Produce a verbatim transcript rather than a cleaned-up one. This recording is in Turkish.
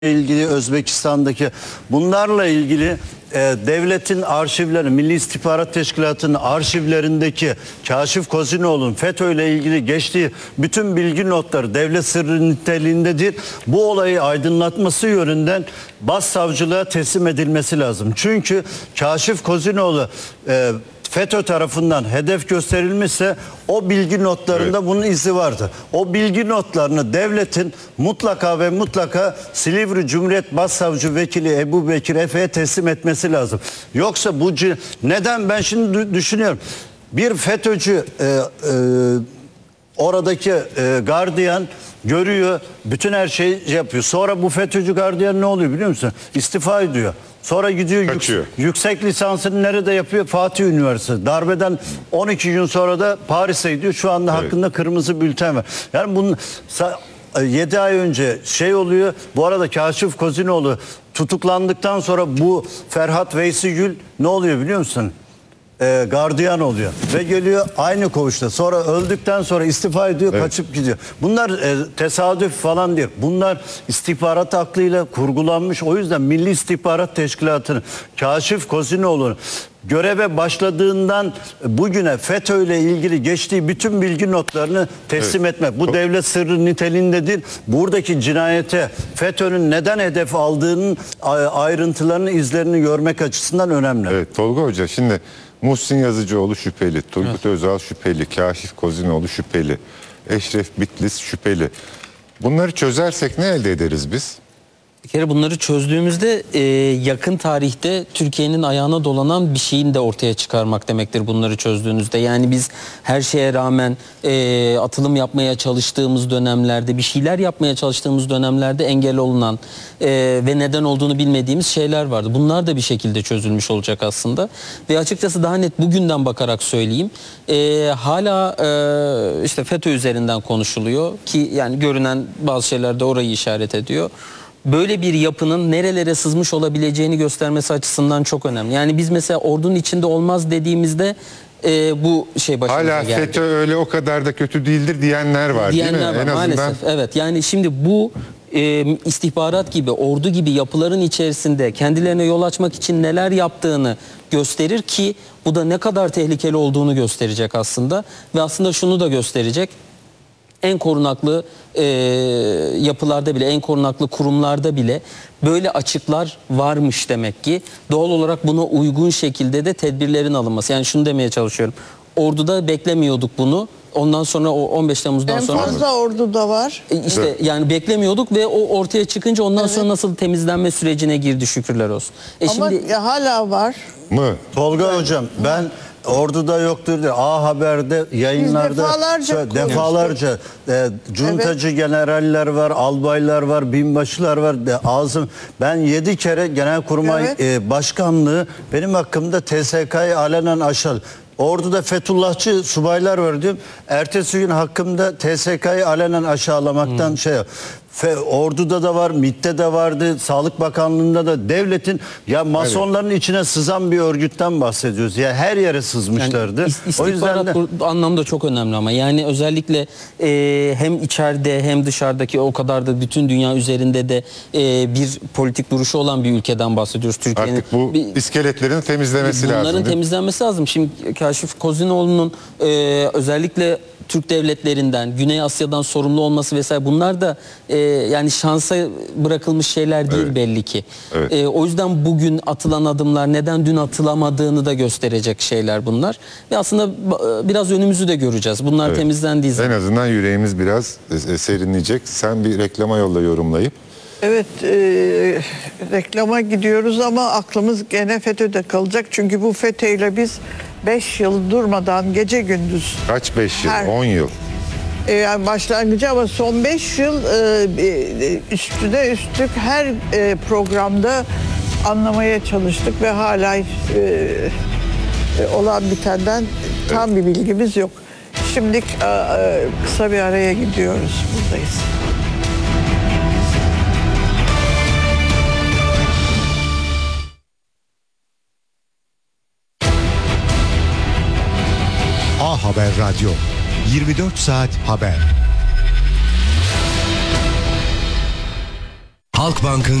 ilgili Özbekistan'daki bunlarla ilgili e, devletin arşivleri, Milli İstihbarat Teşkilatı'nın arşivlerindeki Kaşif Kozinoğlu'nun FETÖ ile ilgili geçtiği bütün bilgi notları devlet sırrı niteliğinde değil, bu olayı aydınlatması yönünden başsavcılığa teslim edilmesi lazım. Çünkü Kaşif Kozinoğlu e, FETÖ tarafından hedef gösterilmişse o bilgi notlarında evet, bunun izi vardı. O bilgi notlarını devletin mutlaka ve mutlaka Silivri Cumhuriyet Başsavcı Vekili Ebu Bekir Efe'ye teslim etmesi lazım. Yoksa bu neden ben şimdi düşünüyorum. Bir FETÖ'cü e, e, oradaki e, gardiyan görüyor, bütün her şeyi yapıyor. Sonra bu FETÖ'cü gardiyan ne oluyor biliyor musun? İstifa ediyor. Sonra gidiyor yük, yüksek lisansını nerede yapıyor? Fatih Üniversitesi. Darbeden on iki gün sonra da Paris'e gidiyor. Şu anda evet, hakkında kırmızı bülten var. Yani bunun yedi ay önce şey oluyor. Bu arada Kaşif Kozinoğlu tutuklandıktan sonra bu Ferhat Veysi Gül ne oluyor biliyor musun? E, gardiyan oluyor ve geliyor aynı koğuşta. Sonra öldükten sonra istifa ediyor, evet, kaçıp gidiyor. Bunlar e, tesadüf falan değil. Bunlar istihbarat aklıyla kurgulanmış. O yüzden Milli İstihbarat Teşkilatı'nın Kaşif Kozinoğlu'nun göreve başladığından bugüne FETÖ ile ilgili geçtiği bütün bilgi notlarını teslim evet, etmek. Bu devlet sırrı niteliğinde değil. Buradaki cinayete FETÖ'nün neden hedef aldığının ayrıntılarını, izlerini görmek açısından önemli. Evet Tolga Hoca, şimdi Muhsin Yazıcıoğlu şüpheli, Turgut evet, Özal şüpheli, Kaşif Kozinoğlu şüpheli, Eşref Bitlis şüpheli. Bunları çözersek ne elde ederiz biz? Bir kere bunları çözdüğümüzde e, yakın tarihte Türkiye'nin ayağına dolanan bir şeyin de ortaya çıkarmak demektir bunları çözdüğünüzde. Yani biz her şeye rağmen e, atılım yapmaya çalıştığımız dönemlerde, bir şeyler yapmaya çalıştığımız dönemlerde engel olunan e, ve neden olduğunu bilmediğimiz şeyler vardı. Bunlar da bir şekilde çözülmüş olacak aslında. Ve açıkçası daha net bugünden bakarak söyleyeyim. E, hala e, işte FETÖ üzerinden konuşuluyor ki yani görünen bazı şeyler de orayı işaret ediyor. Böyle bir yapının nerelere sızmış olabileceğini göstermesi açısından çok önemli. Yani biz mesela ordunun içinde olmaz dediğimizde e, bu şey başımıza hala geldi. Hala FETÖ öyle o kadar da kötü değildir diyenler var diyenler değil mi? Var, en maalesef. azından... Evet yani şimdi bu e, istihbarat gibi, ordu gibi yapıların içerisinde kendilerine yol açmak için neler yaptığını gösterir ki bu da ne kadar tehlikeli olduğunu gösterecek aslında. Ve aslında şunu da gösterecek. En korunaklı e, yapılarda bile, en korunaklı kurumlarda bile böyle açıklar varmış demek ki. Doğal olarak buna uygun şekilde de tedbirlerin alınması. Yani şunu demeye çalışıyorum. Orduda beklemiyorduk bunu. Ondan sonra o on beş Temmuz'dan en sonra... En fazla orduda var. İşte evet, yani beklemiyorduk ve o ortaya çıkınca ondan evet, sonra nasıl temizlenme sürecine girdi şükürler olsun. E Ama şimdi... ya hala var. Mı? Tolga evet, hocam ben... Ordu'da yoktur diye A Haber'de yayınlarda defalarca, defalarca e, cuntacı evet, generaller var, albaylar var, binbaşılar var. De, ağzım ben yedi kere Genelkurmay evet, e, Başkanlığı benim hakkımda T S K'yı alenen aşal. Ordu'da Fethullahçı subaylar var diyorum. Ertesi gün hakkımda T S K'yı alenen aşağılamaktan hmm. şey Fe, Ordu'da da var, MİT'te de vardı, Sağlık Bakanlığı'nda da devletin ya masonların evet, içine sızan bir örgütten bahsediyoruz. Ya yani her yere sızmışlardı. Yani o yüzden de bu anlamda çok önemli ama yani özellikle e, hem içeride hem dışarıdaki o kadar da bütün dünya üzerinde de e, bir politik duruşu olan bir ülkeden bahsediyoruz. Türkiye'nin artık bu bir, iskeletlerin temizlemesi bunların lazım. Bunların temizlenmesi lazım. Şimdi Kaşif Kozinoğlu'nun e, özellikle Türk devletlerinden, Güney Asya'dan sorumlu olması vesaire bunlar da e, yani şansa bırakılmış şeyler değil evet, belli ki. Evet. E, o yüzden bugün atılan adımlar neden dün atılamadığını da gösterecek şeyler bunlar. Ve aslında biraz önümüzü de göreceğiz. Bunlar evet, temizlendiği zaman. En azından yüreğimiz biraz serinleyecek. Sen bir reklama yolla yorumlayıp. Evet, e, reklama gidiyoruz ama aklımız gene FETÖ'de kalacak. Çünkü bu FETÖ'yle biz beş yıl durmadan gece gündüz. Kaç beş yıl? on yıl. E, yani başlangıcı ama son beş yıl e, üstüne üstlük her e, programda anlamaya çalıştık ve hala e, e, olan bitenden tam evet, bir bilgimiz yok. Şimdi e, kısa bir araya gidiyoruz, buradayız. A Haber Radyo, yirmi dört saat haber. Halkbank'ın